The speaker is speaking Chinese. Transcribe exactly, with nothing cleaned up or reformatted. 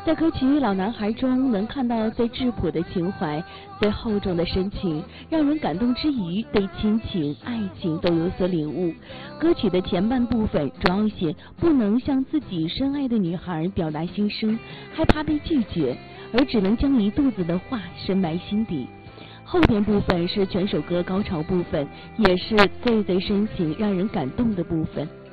在歌曲《老男孩》中，能看到最质朴的情怀，最厚重的深情，让人感动之余，对亲情、爱情都有所领悟。歌曲的前半部分主要写不能向自己深爱的女孩表达心声，害怕被拒绝，而只能将一肚子的话深埋心底。后边部分是全首歌高潮部分，也是最最深情、让人感动的部分。